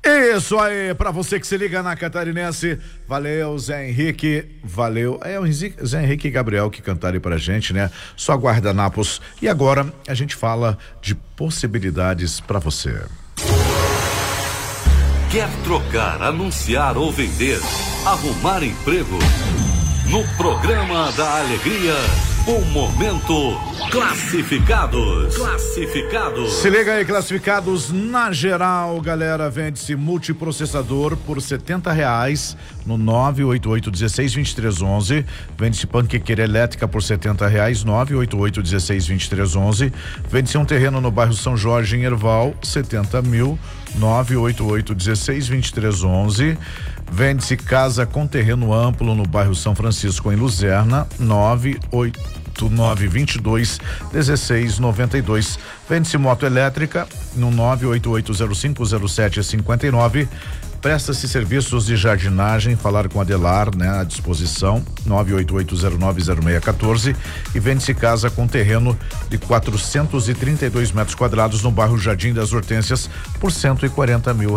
Isso aí, pra você que se liga na Catarinense, valeu Zé Henrique, valeu, o Zé Henrique e Gabriel que cantaram aí pra gente, né? Só guardanapos. E agora a gente fala de possibilidades pra você. Quer trocar, anunciar ou vender, arrumar emprego? No programa da Alegria, o momento Classificados. Se liga aí, Classificados na geral, galera, vende-se multiprocessador por R$70 no 988-16-2311, vende-se panquequeira elétrica por R$70, 988-16-2311, vende-se um terreno no bairro São Jorge em Erval, 70 mil, 988-16-2311, vende-se casa com terreno amplo no bairro São Francisco em Luzerna, 98922-1692. Vende-se moto elétrica no 988050759. Presta-se serviços de jardinagem, falar com Adelar, né? À disposição, 988090614. E vende-se casa com terreno de 432 metros quadrados no bairro Jardim das Hortênsias por R$140 mil.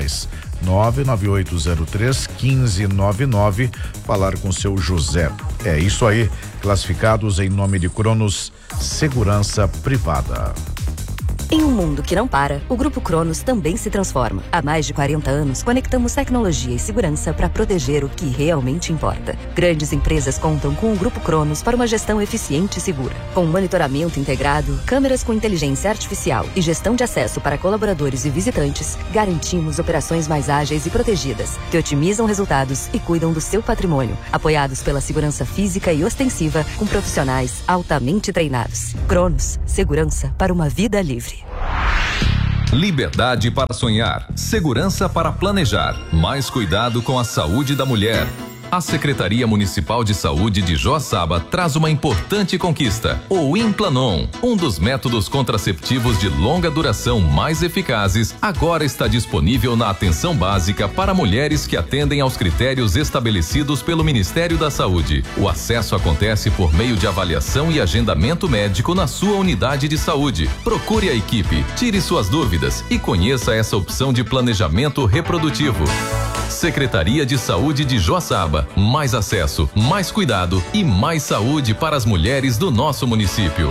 99803-1599, falar com seu José. É isso aí, Classificados em nome de Cronos Segurança Privada. Em um mundo que não para, o Grupo Cronos também se transforma. Há mais de 40 anos, conectamos tecnologia e segurança para proteger o que realmente importa. Grandes empresas contam com o Grupo Cronos para uma gestão eficiente e segura. Com monitoramento integrado, câmeras com inteligência artificial e gestão de acesso para colaboradores e visitantes, garantimos operações mais ágeis e protegidas, que otimizam resultados e cuidam do seu patrimônio, apoiados pela segurança física e ostensiva, com profissionais altamente treinados. Cronos, segurança para uma vida livre. Liberdade para sonhar, segurança para planejar, mais cuidado com a saúde da mulher. A Secretaria Municipal de Saúde de Joaçaba traz uma importante conquista, o Implanon, um dos métodos contraceptivos de longa duração mais eficazes, agora está disponível na atenção básica para mulheres que atendem aos critérios estabelecidos pelo Ministério da Saúde. O acesso acontece por meio de avaliação e agendamento médico na sua unidade de saúde. Procure a equipe, tire suas dúvidas e conheça essa opção de planejamento reprodutivo. Secretaria de Saúde de Joaçaba. Mais acesso, mais cuidado e mais saúde para as mulheres do nosso município.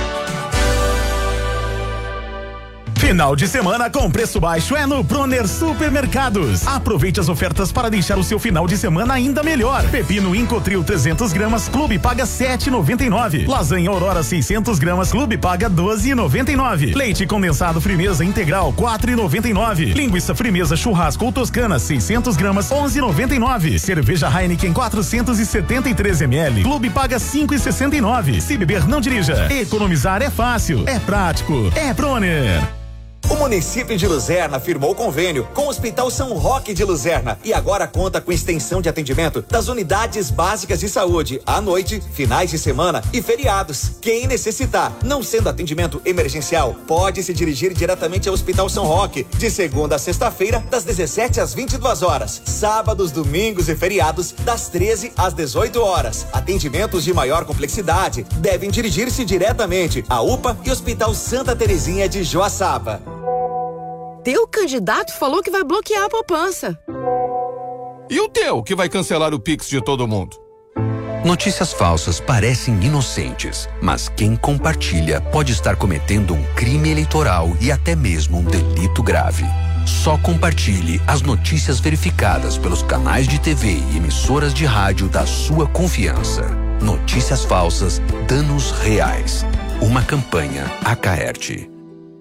Final de semana com preço baixo é no Bronner Supermercados. Aproveite as ofertas para deixar o seu final de semana ainda melhor. Pepino Incotril 300 gramas, Clube paga R$7,99. Lasanha Aurora 600 gramas, Clube paga R$12,99. Leite condensado Frimeza Integral R$4,99. Linguiça Frimeza Churrasco ou Toscana 600 gramas R$11,99. Cerveja Heineken 473 ml, Clube paga R$5,69. Se beber, não dirija. Economizar é fácil, é prático, é Bronner. O município de Luzerna firmou convênio com o Hospital São Roque de Luzerna e agora conta com extensão de atendimento das unidades básicas de saúde à noite, finais de semana e feriados. Quem necessitar, não sendo atendimento emergencial, pode se dirigir diretamente ao Hospital São Roque de segunda a sexta-feira, das 17 às 22 horas, sábados, domingos e feriados, das 13 às 18 horas. Atendimentos de maior complexidade devem dirigir-se diretamente à UPA e Hospital Santa Terezinha de Joaçaba. Teu candidato falou que vai bloquear a poupança. E o teu, que vai cancelar o Pix de todo mundo? Notícias falsas parecem inocentes, mas quem compartilha pode estar cometendo um crime eleitoral e até mesmo um delito grave. Só compartilhe as notícias verificadas pelos canais de TV e emissoras de rádio da sua confiança. Notícias falsas, danos reais. Uma campanha Acaerte.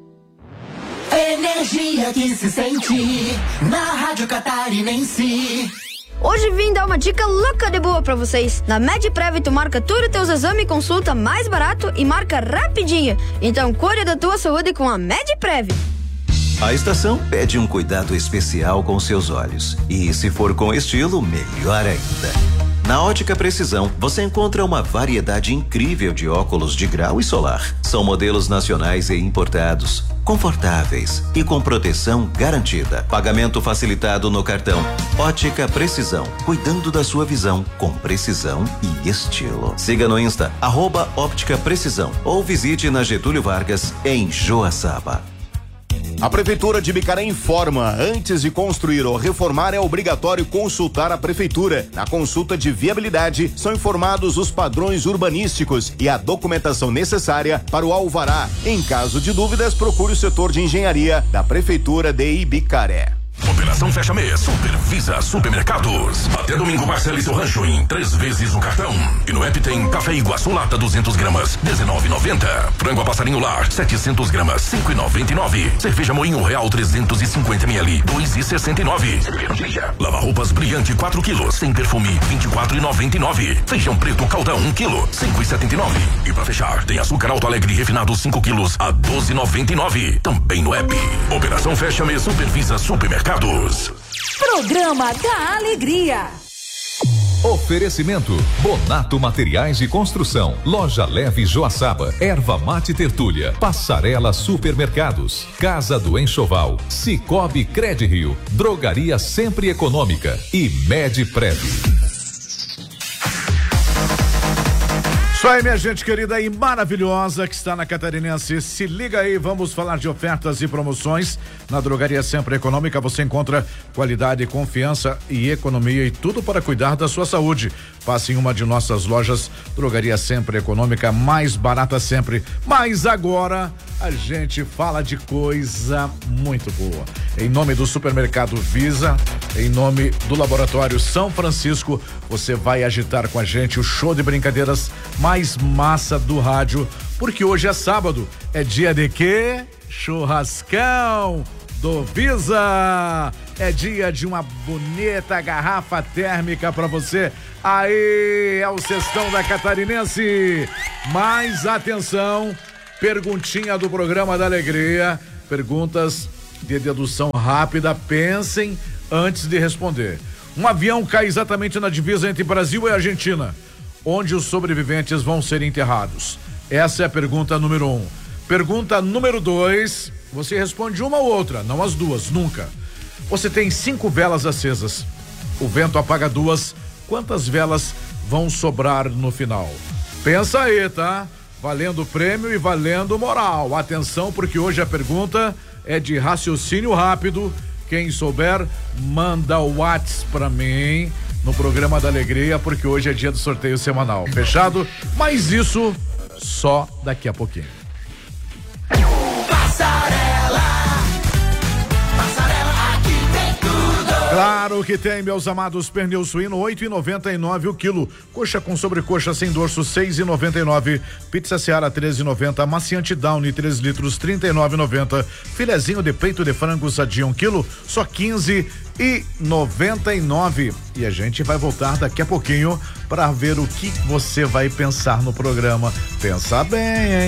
Energia que se sente na Rádio Catarinense. Hoje vim dar uma dica louca de boa pra vocês. Na MedPrev tu marca tudo teus exames e consulta mais barato e marca rapidinho. Então cuide da tua saúde com a MedPrev. A estação pede um cuidado especial com seus olhos. E se for com estilo, melhor ainda. Na Ótica Precisão, você encontra uma variedade incrível de óculos de grau e solar. São modelos nacionais e importados, confortáveis e com proteção garantida. Pagamento facilitado no cartão. Ótica Precisão, cuidando da sua visão com precisão e estilo. Siga no Insta, @Óptica Precisão ou visite na Getúlio Vargas, em Joaçaba. A Prefeitura de Ibicaré informa: antes de construir ou reformar é obrigatório consultar a Prefeitura. Na consulta de viabilidade são informados os padrões urbanísticos e a documentação necessária para o alvará. Em caso de dúvidas, procure o setor de engenharia da Prefeitura de Ibicaré. Operação Fecha Mês, Supervisa Supermercados. Até domingo parcele seu rancho em 3 vezes no cartão. E no app tem café Iguaçu lata 200 gramas, R$19,90. Frango a passarinho lar, 700 gramas, R$5,99. Cerveja Moinho Real 350 ml, R$2,69. Lava roupas Brilhante 4 quilos, sem perfume, R$24,99. Feijão preto Caldão 1 quilo, R$5,79. E pra fechar, tem açúcar Alto Alegre refinado 5 quilos a R$12,99. Também no app. Operação Fecha Mês, Supervisa Supermercados. Programa da Alegria. Oferecimento: Bonato Materiais de Construção, Loja Leve Joaçaba, Erva Mate Tertúlia, Passarela Supermercados, Casa do Enxoval, Cicobi Credrio, Drogaria Sempre Econômica e Medprev. Isso aí, minha gente querida e maravilhosa que está na Catarinense. Se liga aí, vamos falar de ofertas e promoções. Na Drogaria Sempre Econômica você encontra qualidade, confiança e economia e tudo para cuidar da sua saúde. Passe em uma de nossas lojas. Drogaria Sempre Econômica, mais barata sempre. Mas agora a gente fala de coisa muito boa. Em nome do Supermercado Visa, em nome do Laboratório São Francisco, você vai agitar com a gente o show de brincadeiras mais massa do rádio, porque hoje é sábado, é dia de quê? Churrascão do Visa. É dia de uma bonita garrafa térmica pra você. Aí é o Cestão da Catarinense. Mas atenção, perguntinha do programa da Alegria, perguntas de dedução rápida, pensem antes de responder. Um avião cai exatamente na divisa entre Brasil e Argentina, onde os sobreviventes vão ser enterrados. Essa é a pergunta número 1. Pergunta número 2, você responde uma ou outra, não as duas, nunca. Você tem 5 velas acesas, o vento apaga 2, quantas velas vão sobrar no final? Pensa aí, tá? Valendo prêmio e valendo moral. Atenção, porque hoje a pergunta é de raciocínio rápido. Quem souber, manda o WhatsApp pra mim no programa da Alegria, porque hoje é dia do sorteio semanal. Fechado? Mas isso só daqui a pouquinho. Claro que tem, meus amados. Pernil suíno 8,99 o quilo, coxa com sobrecoxa sem dorso 6,99, pizza Seara 13,90, amaciante Downy 3 litros 39,90, filezinho de peito de frango sadia 1 quilo só 15,99. E a gente vai voltar daqui a pouquinho para ver o que você vai pensar no programa. Pensa bem, hein?